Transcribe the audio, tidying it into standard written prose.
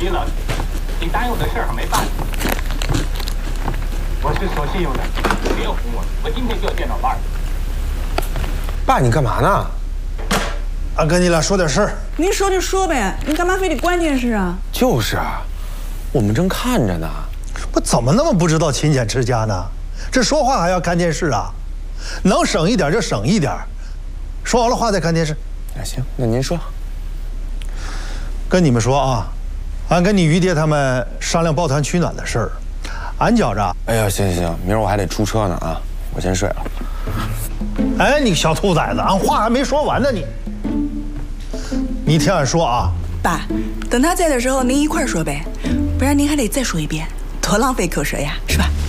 李老师，你答应我的事儿还没办。我是守信用的，别哄我今天就要见老伴儿。 爸，你干嘛呢？ 俺跟你俩说点事儿。 您说就说呗，你干嘛非得关键事啊？ 就是啊，我们正看着呢。 我怎么那么不知道勤俭持家呢？这说话还要看电视啊？能省一点就省一点，说完了话再看电视。 那行，那您说。 跟你们说啊，俺跟你于爹他们商量抱团取暖的事儿，俺觉着。 哎呀，行行行，明儿我还得出车呢啊，我先睡了。 哎，你小兔崽子，俺话还没说完呢，你听俺说啊。 爸，等他在的时候您一块儿说呗，不然您还得再说一遍，多浪费口舌呀，是吧？